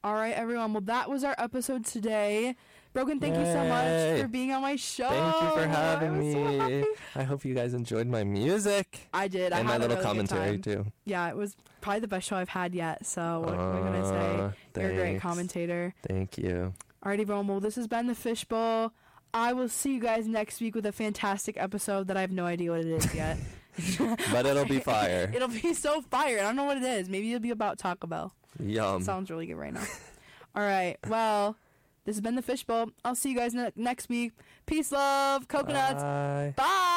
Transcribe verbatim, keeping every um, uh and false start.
All right, everyone. Well, that was our episode today. Brogan, thank Yay. you so much for being on my show. Thank you for having I was me. so happy. I hope you guys enjoyed my music. I did. I and had my a little really good commentary, time. too. Yeah, it was probably the best show I've had yet. So what, uh, what can I say? You're a great thanks. commentator. Thank you. Alrighty, everyone. Well, this has been the Fishbowl. I will see you guys next week with a fantastic episode that I have no idea what it is yet. But it'll be fire. It'll be so fire. I don't know what it is. Maybe it'll be about Taco Bell. Yum. Sounds really good right now. All right. Well, this has been the Fishbowl. I'll see you guys ne- next week. Peace, love, coconuts. Bye. Bye.